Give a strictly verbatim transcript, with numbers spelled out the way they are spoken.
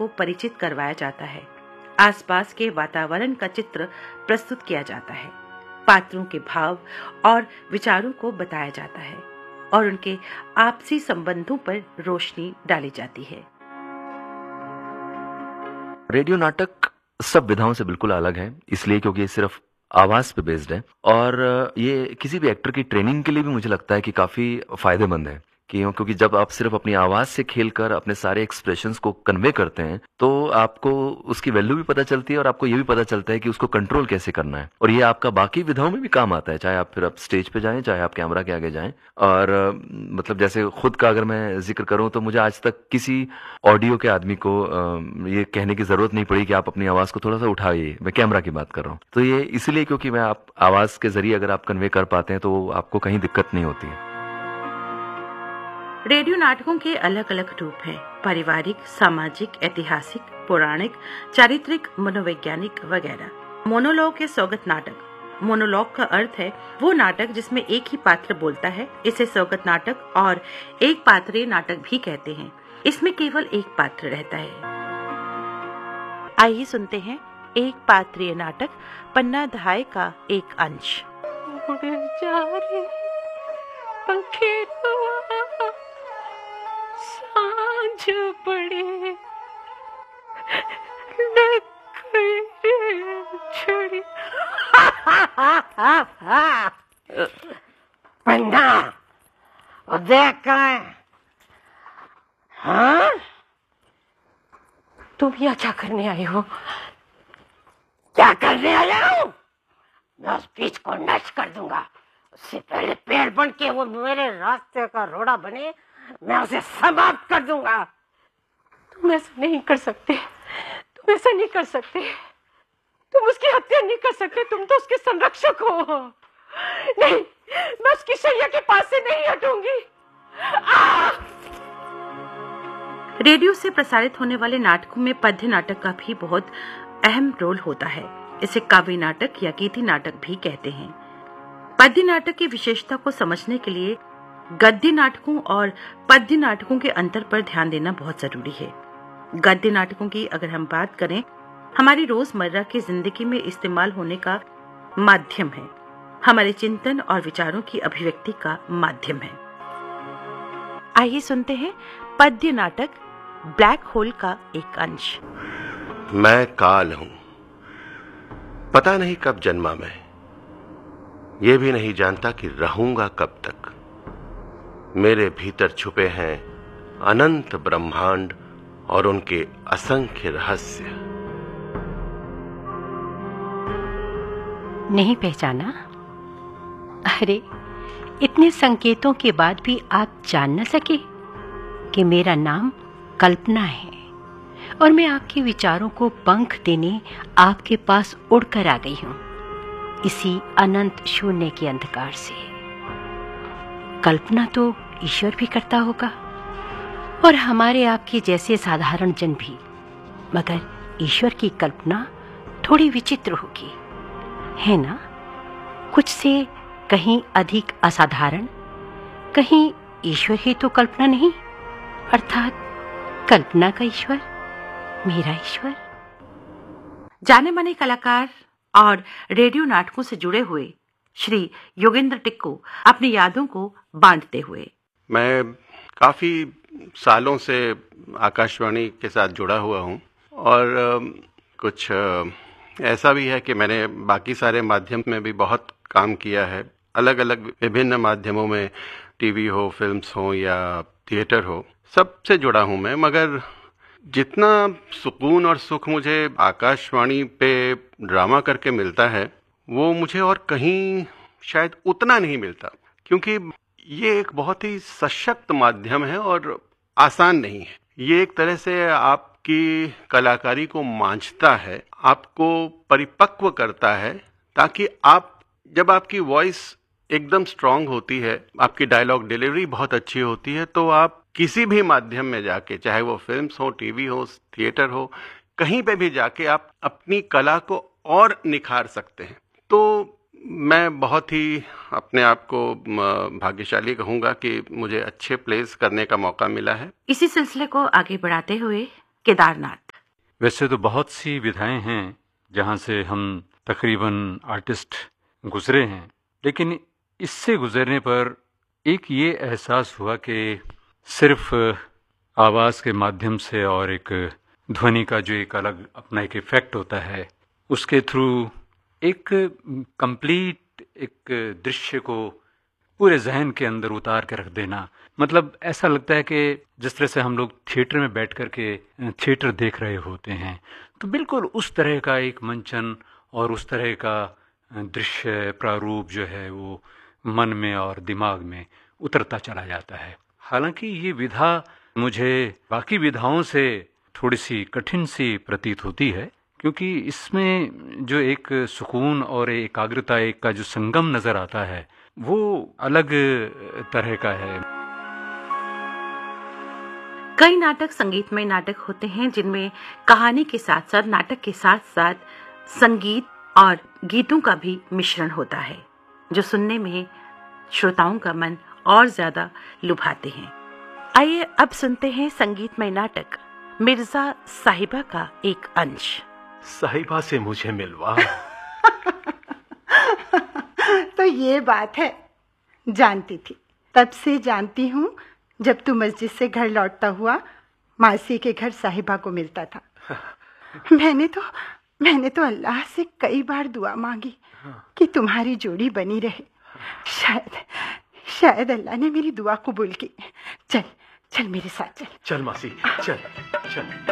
को परिचित करवाया जाता है। आसपास के वातावरण का चित्र प्रस्तुत किया जाता है, पात्रों के भाव और विचारों को बताया जाता है और उनके आपसी संबंधों पर रोशनी डाली जाती है। रेडियो नाटक सब विधाओं से बिल्कुल अलग है, इसलिए क्योंकि ये सिर्फ आवाज पे बेस्ड है और ये किसी भी एक्टर की ट्रेनिंग के लिए भी मुझे लगता है कि काफी फायदेमंद है, क्यों क्योंकि जब आप सिर्फ अपनी आवाज से खेलकर अपने सारे एक्सप्रेशंस को कन्वे करते हैं तो आपको उसकी वैल्यू भी पता चलती है और आपको ये भी पता चलता है कि उसको कंट्रोल कैसे करना है, और ये आपका बाकी विधाओं में भी काम आता है, चाहे आप फिर आप स्टेज पे जाएं, चाहे आप कैमरा के आगे जाएं। और मतलब जैसे खुद का अगर मैं जिक्र करूं तो मुझे आज तक किसी ऑडियो के आदमी को ये कहने की जरूरत नहीं पड़ी कि आप अपनी आवाज को थोड़ा सा उठाइए, मैं कैमरा की बात कर रहा हूँ। तो ये इसलिए क्योंकि मैं आप आवाज के जरिए अगर आप कन्वे कर पाते हैं तो आपको कहीं दिक्कत नहीं होती है। रेडियो नाटकों के अलग अलग रूप हैं, पारिवारिक, सामाजिक, ऐतिहासिक, पौराणिक, चारित्रिक, मनोवैज्ञानिक वगैरह। मोनोलॉग के स्वगत नाटक। मोनोलॉग का अर्थ है वो नाटक जिसमें एक ही पात्र बोलता है। इसे स्वगत नाटक और एक पात्रीय नाटक भी कहते हैं। इसमें केवल एक पात्र रहता है। आइए सुनते हैं एक पात्रीय नाटक पन्ना दहाई का एक अंश। उड़ जा रे पंखे सांझ पड़े छड़ी। पन्ना देख कहाँ है? हाँ, तुम यहाँ क्या करने आए हो? क्या करने आया हूँ? मैं उस बीच को नष्ट कर दूंगा। उससे पहले पेड़ बन के वो मेरे रास्ते का रोड़ा बने, मैं उसे समाप्त कर दूंगा। तुम ऐसा नहीं कर सकते, तुम ऐसा नहीं कर सकते, तुम उसकी हत्या नहीं कर सकते, तुम तो उसके संरक्षक हो। नहीं, मैं उसकी शैया के पास से नहीं हटूंगी। रेडियो से प्रसारित होने वाले नाटकों में पद्य नाटक का भी बहुत अहम रोल होता है। इसे काव्य नाटक या गीति नाटक भी कहते हैं। पद्य नाटक की विशेषता को समझने के लिए गद्य नाटकों और पद्य नाटकों के अंतर पर ध्यान देना बहुत जरूरी है। गद्य नाटकों की अगर हम बात करें, हमारी रोजमर्रा की जिंदगी में इस्तेमाल होने का माध्यम है, हमारे चिंतन और विचारों की अभिव्यक्ति का माध्यम है। आइए सुनते हैं पद्य नाटक ब्लैक होल का एक अंश। मैं काल हूं, पता नहीं कब जन्मा मैं, ये भी नहीं जानता कि रहूंगा कब तक। मेरे भीतर छुपे हैं अनंत ब्रह्मांड और उनके असंख्य रहस्य। नहीं पहचाना? अरे, इतने संकेतों के बाद भी आप जान न सके कि मेरा नाम कल्पना है और मैं आपके विचारों को पंख देने आपके पास उड़कर आ गई हूं, इसी अनंत शून्य के अंधकार से। कल्पना तो ईश्वर भी करता होगा और हमारे आपके जैसे साधारण जन भी, मगर ईश्वर की कल्पना थोड़ी विचित्र होगी, है ना? कुछ से कहीं अधिक असाधारण, कहीं ईश्वर ही तो कल्पना नहीं, अर्थात कल्पना का ईश्वर, मेरा ईश्वर। जाने माने कलाकार और रेडियो नाटकों से जुड़े हुए श्री योगेंद्र टिक्कू अपनी यादों को बांटते हुए। मैं काफी सालों से आकाशवाणी के साथ जुड़ा हुआ हूं और कुछ ऐसा भी है कि मैंने बाकी सारे माध्यम में भी बहुत काम किया है, अलग अलग विभिन्न माध्यमों में, टीवी हो, फिल्म्स हो या थिएटर हो, सबसे जुड़ा हूं मैं। मगर जितना सुकून और सुख मुझे आकाशवाणी पे ड्रामा करके मिलता है, वो मुझे और कहीं शायद उतना नहीं मिलता, क्योंकि ये एक बहुत ही सशक्त माध्यम है और आसान नहीं है। ये एक तरह से आपकी कलाकारी को मांझता है, आपको परिपक्व करता है, ताकि आप, जब आपकी वॉइस एकदम स्ट्रांग होती है, आपकी डायलॉग डिलीवरी बहुत अच्छी होती है, तो आप किसी भी माध्यम में जाके, चाहे वो फिल्म्स हो, टीवी हो, थिएटर हो, कहीं पे भी जाके आप अपनी कला को और निखार सकते हैं। तो मैं बहुत ही अपने आप को भाग्यशाली कहूंगा कि मुझे अच्छे प्लेस करने का मौका मिला है। इसी सिलसिले को आगे बढ़ाते हुए केदारनाथ। वैसे तो बहुत सी विधाएं हैं जहाँ से हम तकरीबन आर्टिस्ट गुजरे हैं, लेकिन इससे गुजरने पर एक ये एहसास हुआ कि सिर्फ आवाज़ के माध्यम से और एक ध्वनि का जो एक अलग अपना एक इफ़ेक्ट होता है, उसके थ्रू एक कंप्लीट एक दृश्य को पूरे जहन के अंदर उतार के रख देना, मतलब ऐसा लगता है कि जिस तरह से हम लोग थिएटर में बैठ कर के थिएटर देख रहे होते हैं, तो बिल्कुल उस तरह का एक मंचन और उस तरह का दृश्य प्रारूप जो है वो मन में और दिमाग में उतरता चला जाता है। हालांकि ये विधा मुझे बाकी विधाओं से थोड़ी सी कठिन सी प्रतीत होती है, क्योंकि इसमें जो एक सुकून और एकाग्रता एक का जो संगम नजर आता है वो अलग तरह का है। कई नाटक संगीतमय नाटक होते हैं जिनमें कहानी के साथ साथ नाटक के साथ साथ संगीत और गीतों का भी मिश्रण होता है, जो सुनने में श्रोताओं का मन और ज्यादा लुभाते हैं। आइए अब सुनते हैं संगीतमय नाटक मिर्जा साहिबा का एक अंश। साहिबा से मुझे मिलवा। तो ये बात है, जानती थी, तब से जानती हूँ जब तू मस्जिद से घर लौटता हुआ मासी के घर साहिबा को मिलता था। मैंने तो मैंने तो अल्लाह से कई बार दुआ मांगी कि तुम्हारी जोड़ी बनी रहे। शायद शायद अल्लाह ने मेरी दुआ कबूल की। चल चल मेरे साथ चल। चल मासी, चल चल।